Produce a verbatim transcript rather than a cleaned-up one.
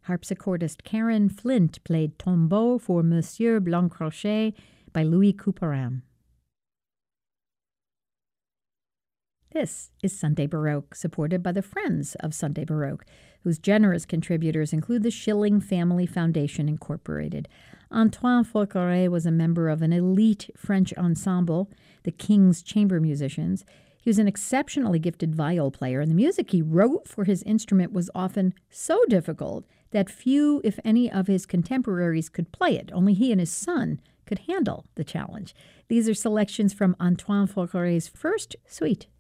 Harpsichordist Karen Flint played Tombeau for Monsieur Blancrochet by Louis Couperin. This is Sunday Baroque, supported by the Friends of Sunday Baroque, whose generous contributors include the Schilling Family Foundation, Incorporated. Antoine Forqueray was a member of an elite French ensemble, the King's Chamber Musicians. He was an exceptionally gifted viol player, and the music he wrote for his instrument was often so difficult that few, if any, of his contemporaries could play it. Only he and his son could handle the challenge. These are selections from Antoine Forqueray's first suite.